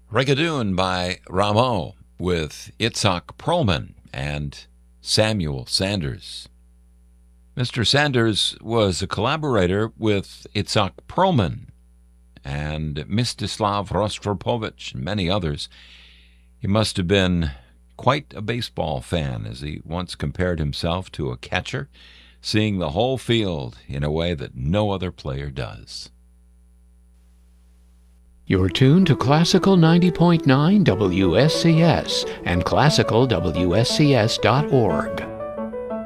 Reggadoon by Rameau with Itzhak Perlman and Samuel Sanders. Mr. Sanders was a collaborator with Itzhak Perlman and Mstislav Rostropovich and many others. He must have been quite a baseball fan, as he once compared himself to a catcher, seeing the whole field in a way that no other player does. You're tuned to Classical 90.9 WSCS and classicalwscs.org.